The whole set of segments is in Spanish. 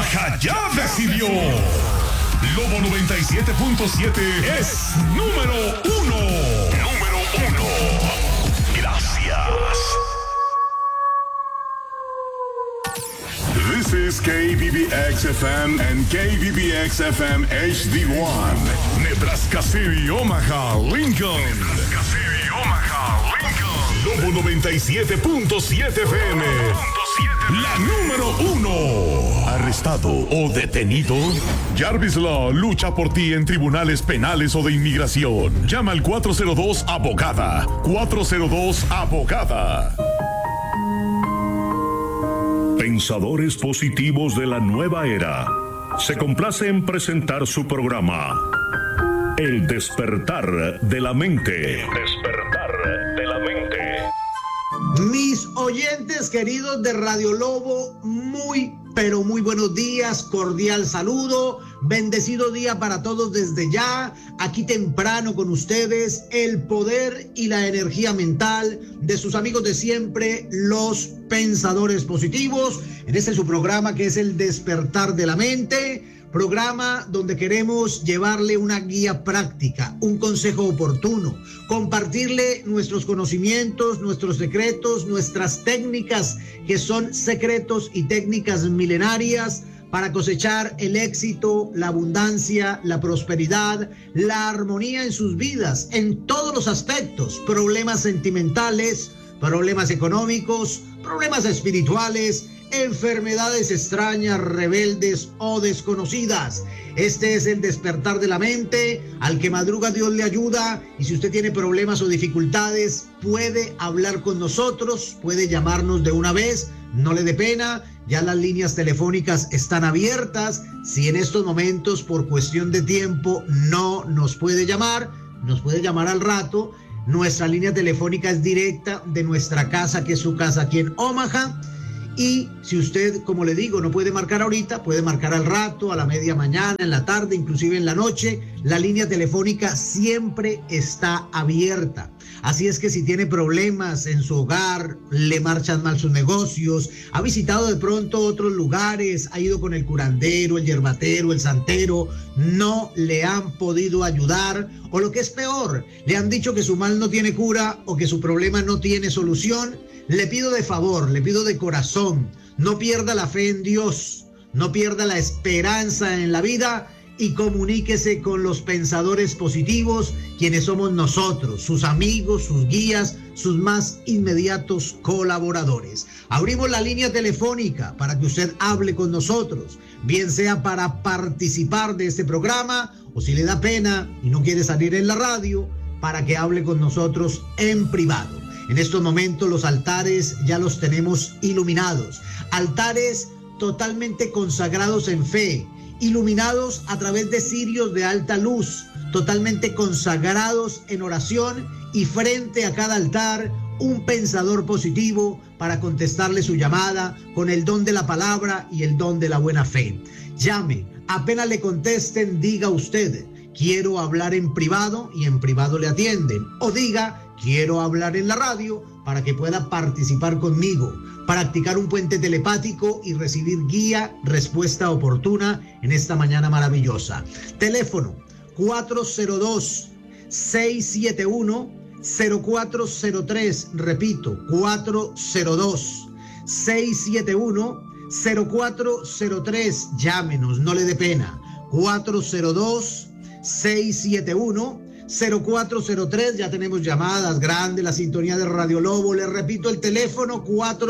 Omaha ya decidió. Lobo 97.7 es número 1. Número 1. Gracias. This is KBBX-FM and KBBX-FM HD1. Nebraska City, Omaha, Lincoln. Nebraska City, Omaha, Lincoln. Lobo 97.7 FM. La número 1. ¿Arrestado o detenido? Jarvis Law lucha por ti en tribunales penales o de inmigración. Llama al 402-ABOGADA. 402-ABOGADA. Pensadores positivos de la nueva era. Se complace en presentar su programa. El despertar de la mente. El despertar de la mente. Mis oyentes queridos de Radio Lobo, muy pero muy buenos días, cordial saludo, bendecido día para todos desde ya, aquí temprano con ustedes, el poder y la energía mental de sus amigos de siempre, los pensadores positivos, en este su programa que es el despertar de la mente. Programa donde queremos llevarle una guía práctica, un consejo oportuno, compartirle nuestros conocimientos, nuestros secretos, nuestras técnicas que son secretos y técnicas milenarias para cosechar el éxito, la abundancia, la prosperidad, la armonía en sus vidas, en todos los aspectos, problemas sentimentales, problemas económicos, problemas espirituales, enfermedades extrañas, rebeldes o desconocidas. Este es el despertar de la mente. Al que madruga Dios le ayuda. Y si usted tiene problemas o dificultades, puede hablar con nosotros, puede llamarnos de una vez, no le dé pena. Ya las líneas telefónicas están abiertas. Si en estos momentos por cuestión de tiempo no nos puede llamar, nos puede llamar al rato. Nuestra línea telefónica es directa de nuestra casa, que es su casa aquí en Omaha. Y si usted, como le digo, no puede marcar ahorita, puede marcar al rato, a la media mañana, en la tarde, inclusive en la noche. La línea telefónica siempre está abierta. Así es que si tiene problemas en su hogar, le marchan mal sus negocios, ha visitado de pronto otros lugares, ha ido con el curandero, el yerbatero, el santero, no le han podido ayudar, o lo que es peor, le han dicho que su mal no tiene cura o que su problema no tiene solución, le pido de favor, le pido de corazón, no pierda la fe en Dios, no pierda la esperanza en la vida y comuníquese con los pensadores positivos, quienes somos nosotros, sus amigos, sus guías, sus más inmediatos colaboradores. Abrimos la línea telefónica para que usted hable con nosotros, bien sea para participar de este programa o si le da pena y no quiere salir en la radio, para que hable con nosotros en privado. En estos momentos los altares ya los tenemos iluminados, altares totalmente consagrados en fe, iluminados a través de cirios de alta luz, totalmente consagrados en oración y frente a cada altar un pensador positivo para contestarle su llamada con el don de la palabra y el don de la buena fe. Llame, apenas le contesten, diga usted, quiero hablar en privado y en privado le atienden, o diga, quiero hablar en la radio para que pueda participar conmigo, practicar un puente telepático y recibir guía, respuesta oportuna en esta mañana maravillosa. Teléfono 402-671-0403, repito, 402-671-0403, llámenos, no le dé pena, 402-671-0403, ya tenemos llamadas, grande la sintonía de Radio Lobo. Les repito el teléfono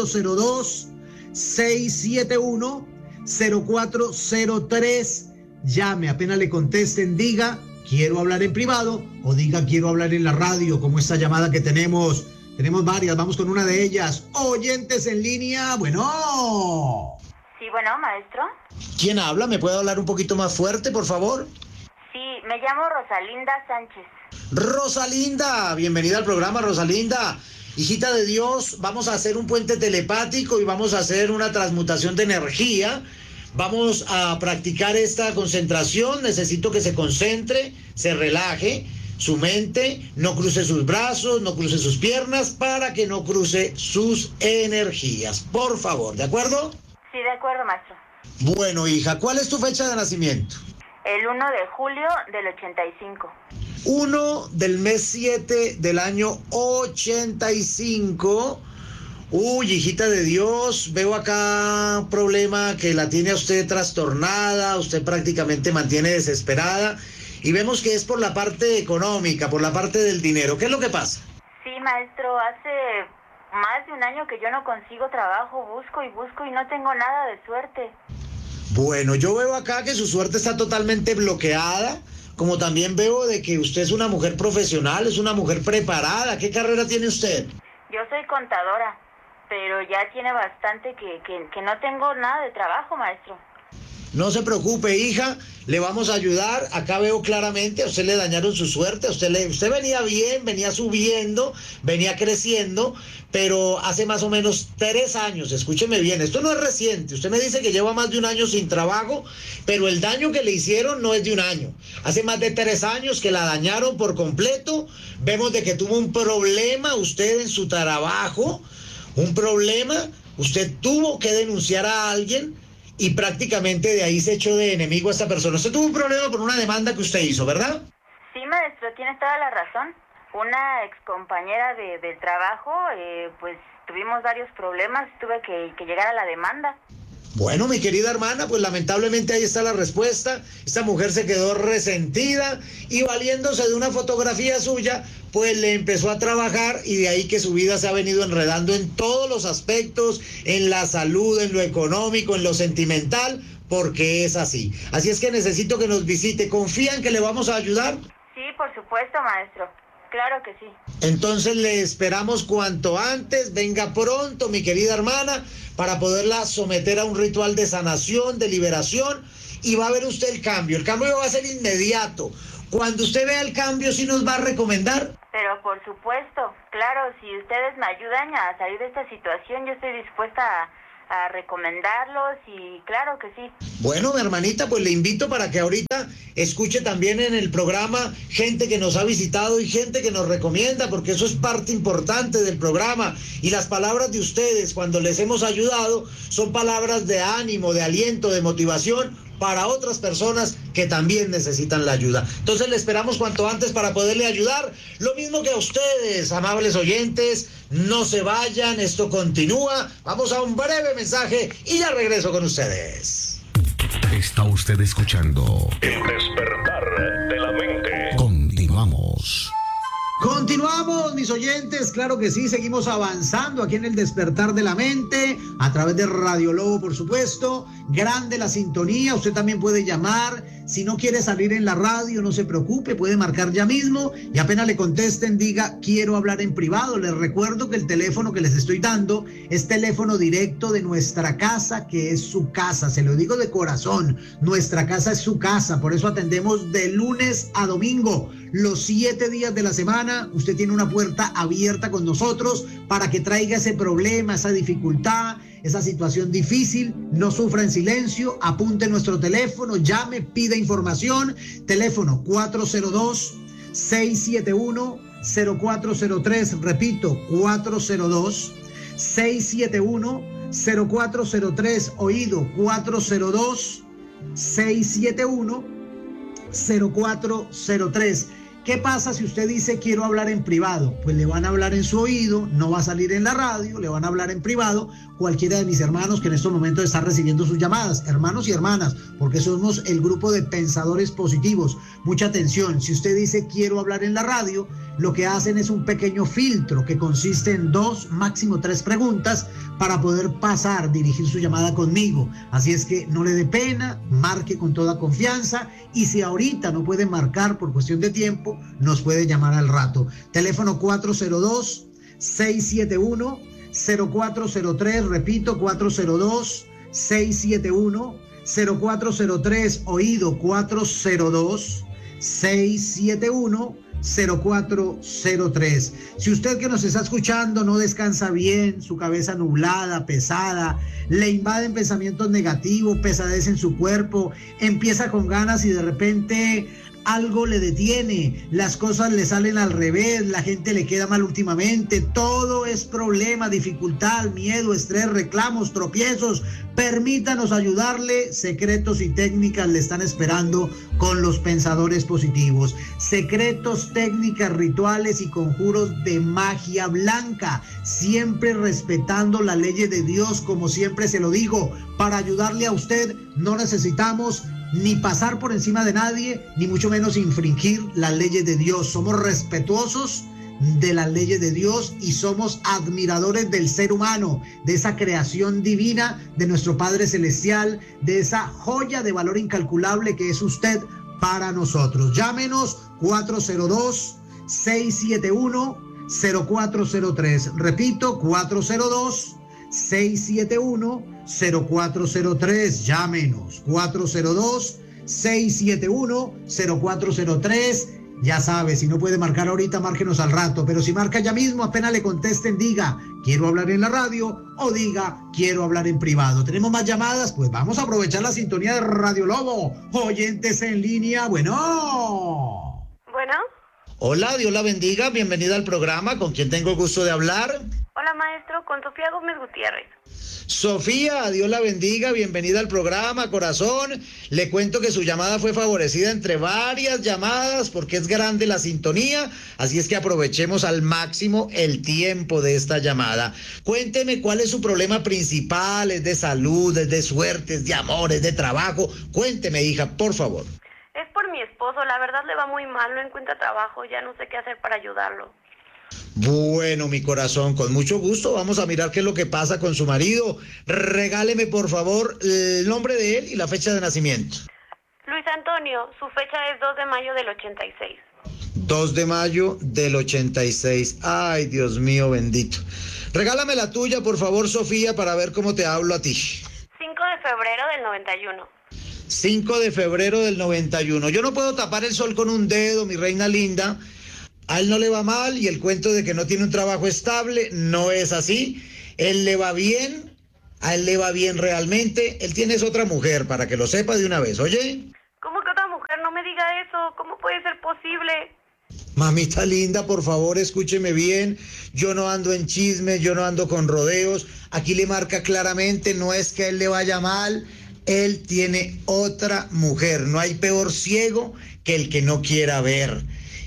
402-671-0403. Llame, apenas le contesten, diga quiero hablar en privado o diga quiero hablar en la radio, como esta llamada que tenemos varias, vamos con una de ellas. Oyentes en línea, bueno. Sí, bueno, maestro. ¿Quién habla? ¿Me puede hablar un poquito más fuerte, por favor? Sí, me llamo Rosalinda Sánchez. Rosalinda, bienvenida al programa, Rosalinda. Hijita de Dios, vamos a hacer un puente telepático y vamos a hacer una transmutación de energía. Vamos a practicar esta concentración. Necesito que se concentre, se relaje su mente, no cruce sus brazos, no cruce sus piernas, para que no cruce sus energías. Por favor, ¿de acuerdo? Sí, de acuerdo, maestro. Bueno, hija, ¿cuál es tu fecha de nacimiento? El 1 de julio del 85. 1 del mes 7 del año 85. Uy, hijita de Dios, veo acá un problema que la tiene a usted trastornada, usted prácticamente mantiene desesperada y vemos que es por la parte económica, por la parte del dinero. ¿Qué es lo que pasa? Sí, maestro, hace más de un año que yo no consigo trabajo, busco y no tengo nada de suerte. Bueno, yo veo acá que su suerte está totalmente bloqueada, como también veo de que usted es una mujer profesional, es una mujer preparada. ¿Qué carrera tiene usted? Yo soy contadora, pero ya tiene bastante que no tengo nada de trabajo, maestro. No se preocupe, hija, le vamos a ayudar. Acá veo claramente, a usted le dañaron su suerte, usted venía bien, venía subiendo, venía creciendo, pero hace más o menos 3 años, escúcheme bien, esto no es reciente, usted me dice que lleva más de un año sin trabajo, pero el daño que le hicieron no es de un año, hace más de 3 años que la dañaron por completo. Vemos de que tuvo un problema usted en su trabajo, un problema, usted tuvo que denunciar a alguien, y prácticamente de ahí se echó de enemigo a esta persona. Usted tuvo un problema por una demanda que usted hizo, ¿verdad? Sí, maestro, tienes toda la razón. Una excompañera del trabajo, pues tuvimos varios problemas, tuve que llegar a la demanda. Bueno, mi querida hermana, pues lamentablemente ahí está la respuesta. Esta mujer se quedó resentida y valiéndose de una fotografía suya, pues le empezó a trabajar y de ahí que su vida se ha venido enredando en todos los aspectos, en la salud, en lo económico, en lo sentimental, porque es así. Así es que necesito que nos visite. ¿Confían que le vamos a ayudar? Sí, por supuesto, maestro. Claro que sí. Entonces le esperamos cuanto antes, venga pronto, mi querida hermana, para poderla someter a un ritual de sanación, de liberación, y va a ver usted el cambio. El cambio va a ser inmediato. Cuando usted vea el cambio, ¿sí nos va a recomendar? Pero por supuesto, claro, si ustedes me ayudan a salir de esta situación, yo estoy dispuesta a recomendarlos y claro que sí. Bueno, mi hermanita, pues le invito para que ahorita escuche también en el programa gente que nos ha visitado y gente que nos recomienda, porque eso es parte importante del programa. Y las palabras de ustedes cuando les hemos ayudado son palabras de ánimo, de aliento, de motivación para otras personas que también necesitan la ayuda. Entonces le esperamos cuanto antes para poderle ayudar. Lo mismo que a ustedes, amables oyentes, no se vayan, esto continúa. Vamos a un breve mensaje y ya regreso con ustedes. Está usted escuchando El Despertar de la Mente. Continuamos. Continuamos, mis oyentes, claro que sí, seguimos avanzando aquí en el Despertar de la Mente, a través de Radio Lobo, por supuesto. Grande la sintonía, usted también puede llamar. Si no quiere salir en la radio, no se preocupe, puede marcar ya mismo y apenas le contesten, diga, quiero hablar en privado. Les recuerdo que el teléfono que les estoy dando es teléfono directo de nuestra casa, que es su casa. Se lo digo de corazón, nuestra casa es su casa, por eso atendemos de lunes a domingo. Los 7 días de la semana, usted tiene una puerta abierta con nosotros para que traiga ese problema, esa dificultad, esa situación difícil. No sufra en silencio, apunte nuestro teléfono, llame, pida información. Teléfono 402-671-0403, repito, 402-671-0403, oído, 402-671-0403. ¿Qué pasa si usted dice quiero hablar en privado? Pues le van a hablar en su oído, no va a salir en la radio, le van a hablar en privado cualquiera de mis hermanos que en estos momentos están recibiendo sus llamadas, hermanos y hermanas, porque somos el grupo de pensadores positivos. Mucha atención, si usted dice quiero hablar en la radio, lo que hacen es un pequeño filtro que consiste en 2, máximo 3 preguntas para poder dirigir su llamada conmigo. Así es que no le dé pena, marque con toda confianza y si ahorita no puede marcar por cuestión de tiempo, nos puede llamar al rato. Teléfono 402-671-0403, repito, 402-671-0403, oído, 402-671-0403. Si usted que nos está escuchando no descansa bien, su cabeza nublada, pesada, le invaden pensamientos negativos, pesadez en su cuerpo, empieza con ganas y de repente algo le detiene, las cosas le salen al revés, la gente le queda mal últimamente, todo es problema, dificultad, miedo, estrés, reclamos, tropiezos. Permítanos ayudarle. Secretos y técnicas le están esperando con los pensadores positivos. Secretos, técnicas, rituales y conjuros de magia blanca, siempre respetando las leyes de Dios, como siempre se lo digo. Para ayudarle a usted no necesitamos ni pasar por encima de nadie, ni mucho menos infringir las leyes de Dios. Somos respetuosos de las leyes de Dios y somos admiradores del ser humano, de esa creación divina de nuestro Padre Celestial, de esa joya de valor incalculable que es usted para nosotros. Llámenos 402-671-0403. Repito, 402-671-0403. Llámenos 402-671-0403. Ya sabe, si no puede marcar ahorita, márquenos al rato, pero si marca ya mismo, apenas le contesten, diga, quiero hablar en la radio, o diga, quiero hablar en privado. ¿Tenemos más llamadas? Pues vamos a aprovechar la sintonía de Radio Lobo. Oyentes en línea, bueno. Bueno. Hola, Dios la bendiga, bienvenida al programa, ¿con quién tengo el gusto de hablar? Hola, maestro, con Sofía Gómez Gutiérrez. Sofía, Dios la bendiga, bienvenida al programa, corazón. Le cuento que su llamada fue favorecida entre varias llamadas porque es grande la sintonía, así es que aprovechemos al máximo el tiempo de esta llamada. Cuénteme cuál es su problema principal, es de salud, es de suerte, es de amor, es de trabajo. Cuénteme, hija, por favor. Es por mi esposo, la verdad le va muy mal, no encuentra trabajo, ya no sé qué hacer para ayudarlo. Bueno, mi corazón, con mucho gusto vamos a mirar qué es lo que pasa con su marido. Regáleme, por favor, el nombre de él y la fecha de nacimiento. Luis Antonio, su fecha es 2 de mayo del 86. 2 de mayo del 86. Ay, Dios mío bendito. Regálame la tuya, por favor, Sofía, para ver cómo te hablo a ti. 5 de febrero del 91. 5 de febrero del 91. Yo no puedo tapar el sol con un dedo, mi reina linda. A él no le va mal y el cuento de que no tiene un trabajo estable no es así. Él le va bien, a él le va bien realmente. Él tiene otra mujer, para que lo sepa de una vez, ¿oye? ¿Cómo que otra mujer? No me diga eso. ¿Cómo puede ser posible? Mamita linda, por favor, escúcheme bien. Yo no ando en chismes, yo no ando con rodeos. Aquí le marca claramente, no es que a él le vaya mal. Él tiene otra mujer. No hay peor ciego que el que no quiera ver.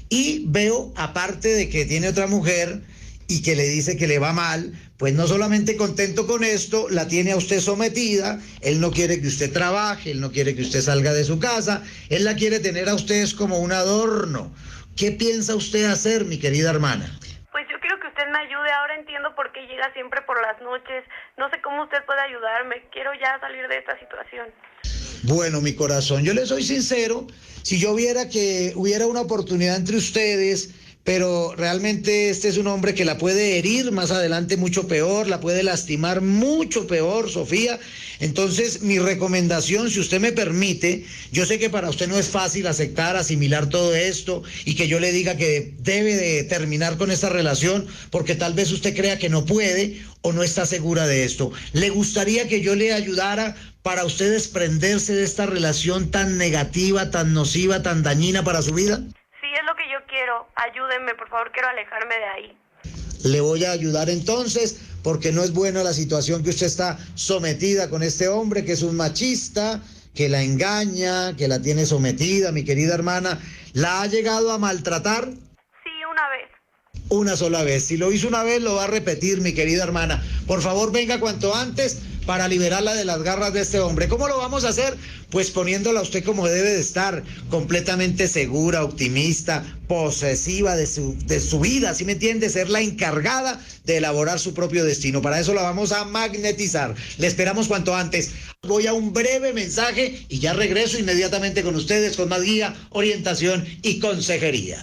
Y veo, aparte de que tiene otra mujer y que le dice que le va mal, pues no solamente contento con esto, la tiene a usted sometida. Él no quiere que usted trabaje, él no quiere que usted salga de su casa, él la quiere tener a ustedes como un adorno. ¿Qué piensa usted hacer, mi querida hermana? Pues yo quiero que usted me ayude, ahora entiendo por qué llega siempre por las noches, no sé cómo usted puede ayudarme, quiero ya salir de esta situación. Bueno, mi corazón, yo le soy sincero, si yo viera que hubiera una oportunidad entre ustedes, pero realmente este es un hombre que la puede herir más adelante mucho peor, la puede lastimar mucho peor, Sofía. Entonces, mi recomendación, si usted me permite, yo sé que para usted no es fácil aceptar, asimilar todo esto y que yo le diga que debe de terminar con esta relación porque tal vez usted crea que no puede o no está segura de esto. ¿Le gustaría que yo le ayudara para usted desprenderse de esta relación tan negativa, tan nociva, tan dañina para su vida? Sí, es lo que yo quiero. Ayúdenme, por favor, quiero alejarme de ahí. Le voy a ayudar entonces, porque no es buena la situación que usted está sometida con este hombre, que es un machista, que la engaña, que la tiene sometida, mi querida hermana. ¿La ha llegado a maltratar? Sí, una vez. Una sola vez. Si lo hizo una vez, lo va a repetir, mi querida hermana. Por favor, venga cuanto antes para liberarla de las garras de este hombre. ¿Cómo lo vamos a hacer? Pues poniéndola a usted como debe de estar, completamente segura, optimista, posesiva de su vida, ¿sí me entiende? Ser la encargada de elaborar su propio destino. Para eso la vamos a magnetizar. Le esperamos cuanto antes. Voy a un breve mensaje y ya regreso inmediatamente con ustedes con más guía, orientación y consejería.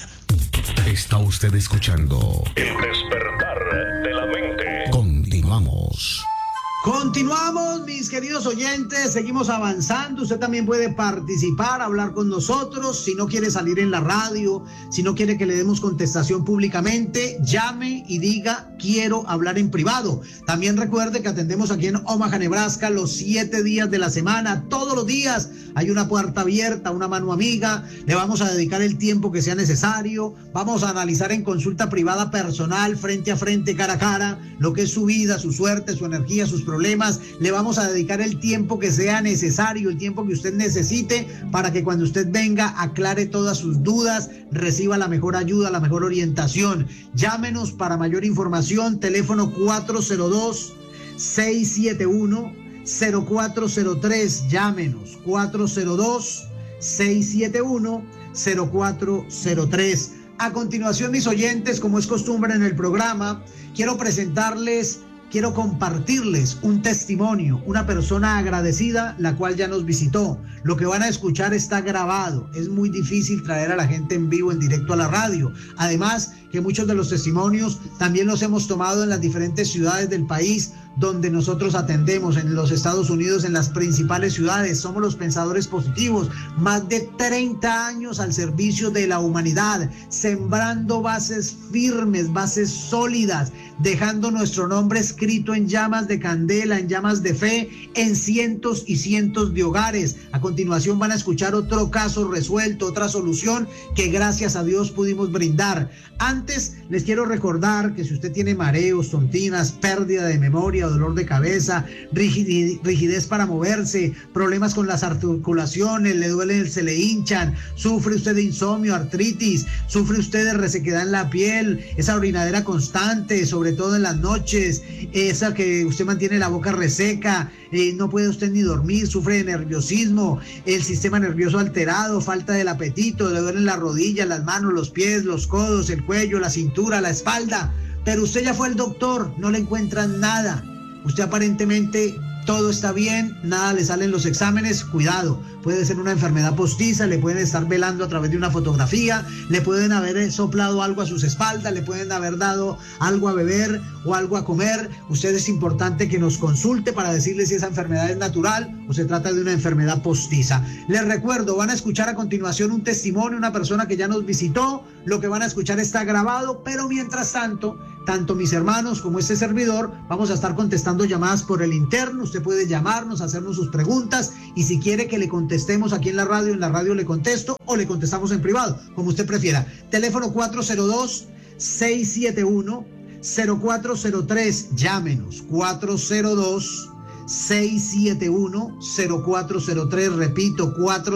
Está usted escuchando El Despertar de la Mente. Continuamos. Continuamos, mis queridos oyentes, seguimos avanzando. Usted también puede participar, hablar con nosotros. Si no quiere salir en la radio, si no quiere que le demos contestación públicamente, llame y diga, quiero hablar en privado. También recuerde que atendemos aquí en Omaha, Nebraska, los 7 días de la semana, todos los días, hay una puerta abierta, una mano amiga, le vamos a dedicar el tiempo que sea necesario, vamos a analizar en consulta privada personal, frente a frente, cara a cara, lo que es su vida, su suerte, su energía, sus problemas, le vamos a dedicar el tiempo que sea necesario, el tiempo que usted necesite para que cuando usted venga aclare todas sus dudas, reciba la mejor ayuda, la mejor orientación. Llámenos para mayor información, teléfono 402-671-0403, llámenos 402-671-0403. A continuación, mis oyentes, como es costumbre en el programa, quiero compartirles un testimonio, una persona agradecida, la cual ya nos visitó. Lo que van a escuchar está grabado. Es muy difícil traer a la gente en vivo, en directo a la radio. Además, que muchos de los testimonios también los hemos tomado en las diferentes ciudades del país donde nosotros atendemos, en los Estados Unidos, en las principales ciudades. Somos los pensadores positivos, más de 30 años al servicio de la humanidad, sembrando bases firmes, bases sólidas, dejando nuestro nombre escrito en llamas de candela, en llamas de fe, en cientos y cientos de hogares. A continuación van a escuchar otro caso resuelto, otra solución que gracias a Dios pudimos brindar. Antes les quiero recordar que si usted tiene mareos, tontinas, pérdida de memoria, dolor de cabeza, rigidez para moverse, problemas con las articulaciones, le duelen, se le hinchan, sufre usted de insomnio, artritis, sufre usted de resequedad en la piel, esa orinadera constante, sobre todo en las noches, esa que usted mantiene la boca reseca, no puede usted ni dormir, sufre de nerviosismo, el sistema nervioso alterado, falta del apetito, le duelen las rodillas, las manos, los pies, los codos, el cuello, la cintura, la espalda, pero usted ya fue al doctor, no le encuentran nada. Usted aparentemente todo está bien, nada le salen los exámenes, cuidado, puede ser una enfermedad postiza, le pueden estar velando a través de una fotografía, le pueden haber soplado algo a sus espaldas, le pueden haber dado algo a beber o algo a comer. Usted es importante que nos consulte para decirle si esa enfermedad es natural o se trata de una enfermedad postiza. Les recuerdo, van a escuchar a continuación un testimonio, una persona que ya nos visitó, lo que van a escuchar está grabado, pero mientras tanto mis hermanos como este servidor, vamos a estar contestando llamadas por el interno. Usted puede llamarnos, hacernos sus preguntas y si quiere que le contestemos aquí en la radio le contesto o le contestamos en privado, como usted prefiera. Teléfono 402-671-0403, llámenos 402-671-0403, repito,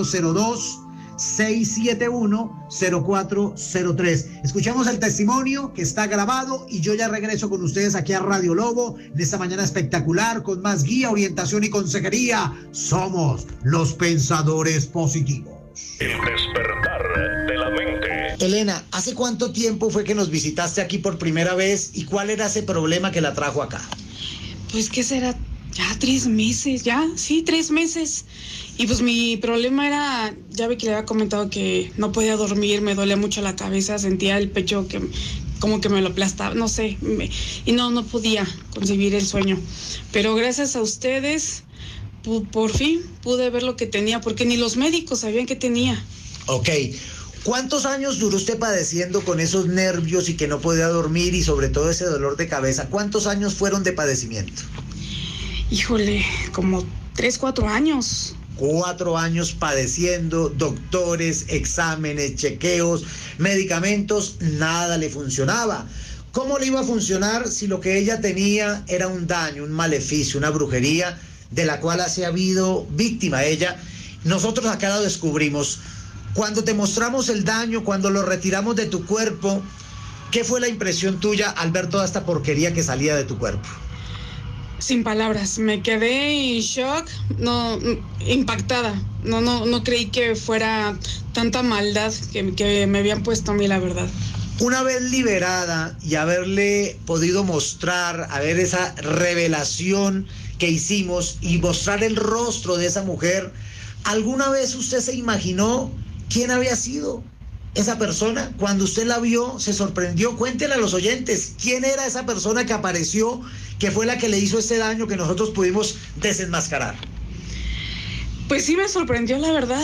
402-671-0403. Escuchamos el testimonio que está grabado y yo ya regreso con ustedes aquí a Radio Lobo en esta mañana espectacular con más guía, orientación y consejería. Somos los pensadores positivos. El despertar de la mente. Elena, ¿hace cuánto tiempo fue que nos visitaste aquí por primera vez y cuál era ese problema que la trajo acá? Pues, ¿qué será? Ya 3 meses, sí, 3 meses. Y pues mi problema era, ya ve que le había comentado que no podía dormir, me dolía mucho la cabeza, sentía el pecho que como que me lo aplastaba, no sé, y no podía concebir el sueño. Pero gracias a ustedes, por fin pude ver lo que tenía, porque ni los médicos sabían que tenía. Ok. ¿Cuántos años duró usted padeciendo con esos nervios y que no podía dormir y sobre todo ese dolor de cabeza? ¿Cuántos años fueron de padecimiento? Híjole, como 3, 4 años. 4 años padeciendo, doctores, exámenes, chequeos, medicamentos, nada le funcionaba. ¿Cómo le iba a funcionar si lo que ella tenía era un daño, un maleficio, una brujería de la cual ha habido víctima ella? Nosotros acá lo descubrimos. Cuando te mostramos el daño, cuando lo retiramos de tu cuerpo, ¿qué fue la impresión tuya al ver toda esta porquería que salía de tu cuerpo? Sin palabras, me quedé en shock, impactada. No creí que fuera tanta maldad que me habían puesto a mí, la verdad. Una vez liberada y haberle podido mostrar, a ver esa revelación que hicimos y mostrar el rostro de esa mujer, ¿alguna vez usted se imaginó quién había sido esa persona? Cuando usted la vio, se sorprendió. Cuéntele a los oyentes, ¿quién era esa persona que apareció, que fue la que le hizo este daño que nosotros pudimos desenmascarar? Pues sí me sorprendió, la verdad.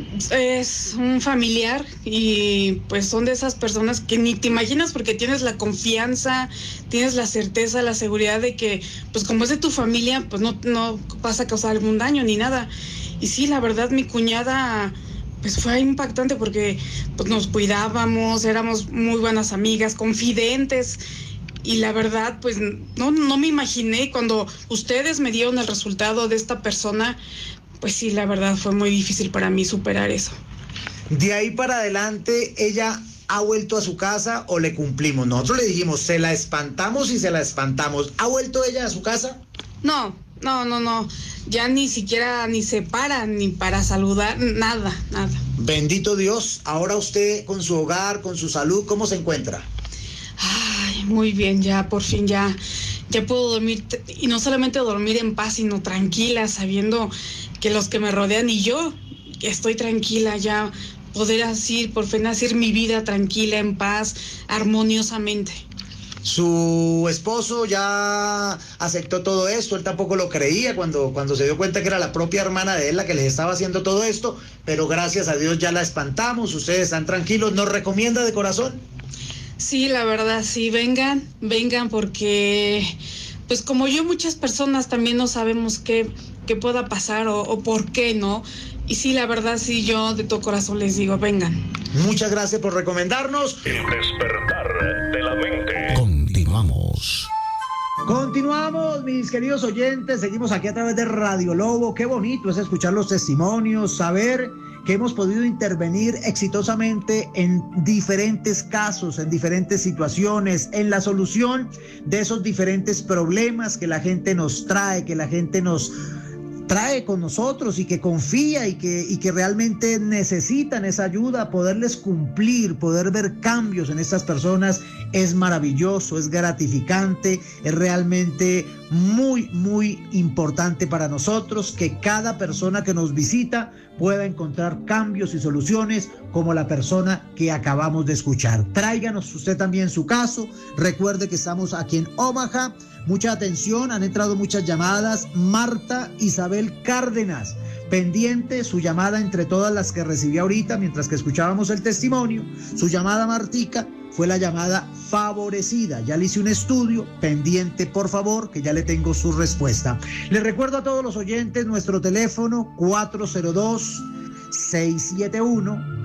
Es un familiar y pues son de esas personas que ni te imaginas porque tienes la confianza, tienes la certeza, la seguridad de que pues como es de tu familia, pues no vas a causar algún daño ni nada. Y sí, la verdad, mi cuñada pues fue impactante porque pues nos cuidábamos, éramos muy buenas amigas, confidentes. Y la verdad, pues no me imaginé cuando ustedes me dieron el resultado de esta persona, pues sí, la verdad fue muy difícil para mí superar eso. De ahí para adelante, ¿ella ha vuelto a su casa o le cumplimos? Nosotros le dijimos, se la espantamos y se la espantamos. ¿Ha vuelto ella a su casa? No. Ya ni siquiera ni se para ni para saludar, nada. Bendito Dios. Ahora usted con su hogar, con su salud, ¿cómo se encuentra? Ay, muy bien, ya por fin ya puedo dormir, y no solamente dormir en paz, sino tranquila, sabiendo que los que me rodean y yo estoy tranquila, ya poder así, por fin hacer mi vida tranquila, en paz, armoniosamente. Su esposo ya aceptó todo esto, él tampoco lo creía cuando se dio cuenta que era la propia hermana de él la que les estaba haciendo todo esto, pero gracias a Dios ya la espantamos, ustedes están tranquilos. ¿Nos recomienda de corazón? Sí, la verdad, sí, vengan porque, pues como yo, muchas personas también no sabemos qué pueda pasar o por qué, ¿no? Y sí, la verdad, sí, yo de todo corazón les digo, vengan. Muchas gracias por recomendarnos. El despertar de la mente. Continuamos, mis queridos oyentes, seguimos aquí a través de Radio Lobo. Qué bonito es escuchar los testimonios, saber que hemos podido intervenir exitosamente en diferentes casos, en diferentes situaciones, en la solución de esos diferentes problemas que la gente nos trae, que la gente nos trae con nosotros y que confía y que realmente necesitan esa ayuda. Poderles cumplir, poder ver cambios en estas personas es maravilloso, es gratificante, es realmente muy, muy importante para nosotros que cada persona que nos visita pueda encontrar cambios y soluciones como la persona que acabamos de escuchar. Tráiganos usted también su caso. Recuerde que estamos aquí en Omaha. Mucha atención, han entrado muchas llamadas. Marta Isabel Cárdenas, pendiente su llamada entre todas las que recibí ahorita mientras que escuchábamos el testimonio. Su llamada, Martica, fue la llamada favorecida. Ya le hice un estudio, pendiente por favor, que ya le tengo su respuesta. Les recuerdo a todos los oyentes nuestro teléfono 402-671